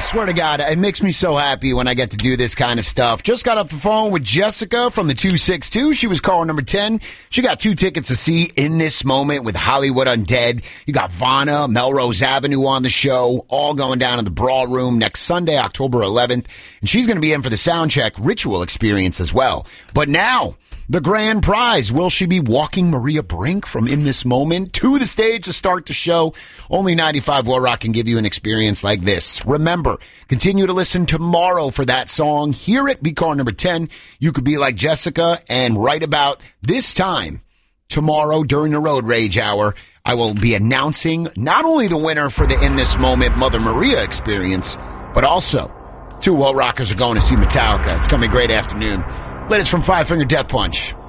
swear to God, it makes me so happy when I get to do this kind of stuff. Just got off the phone with Jessica from the 262. She was caller number 10. She got 2 tickets to see In This Moment with Hollywood Undead. You got Vanna, Melrose Avenue on the show, all going down in the Brawl Room next Sunday, October 11th. And she's going to be in for the Soundcheck Ritual experience as well. But now, the grand prize. Will she be walking Maria Brink from In This Moment to the stage to start the show? Only 95 War Rock can give you an experience like this. Remember, continue to listen tomorrow for that song. Hear it, be caller number 10. You could be like Jessica, and right about this time tomorrow during the Road Rage Hour, I will be announcing not only the winner for the In This Moment Mother Maria experience, but also 2 Well Rockers are going to see Metallica. It's going to be a great afternoon. Latest from Five Finger Death Punch.